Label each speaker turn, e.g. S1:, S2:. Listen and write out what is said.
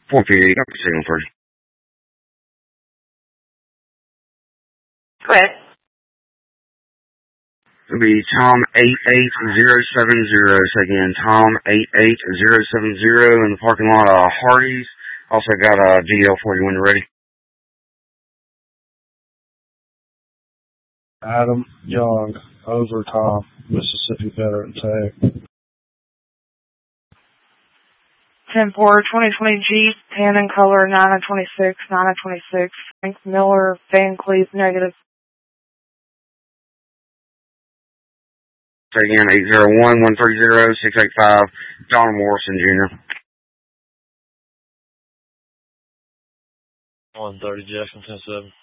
S1: 458, got the signal for you.
S2: Go ahead.
S1: It'll be Tom 88070. Again, Tom 88070 in the parking lot of Hardee's. Also got a GL for you when you're ready.
S3: Adam Young, over Tom, Mississippi Veteran Tag.
S2: 10-4, 2020 Jeep, tan in color, 926, 926. Frank Miller, Van Cleve, negative.
S1: Say again, 801-130-685, Donald Morrison, Jr.
S4: 130 Jackson 10-7.